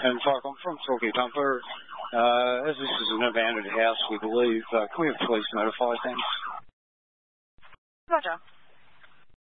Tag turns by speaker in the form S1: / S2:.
S1: And Clark, I'm from Torquay Pumper. As this is an abandoned house, we believe, can we have police notify things?
S2: Roger.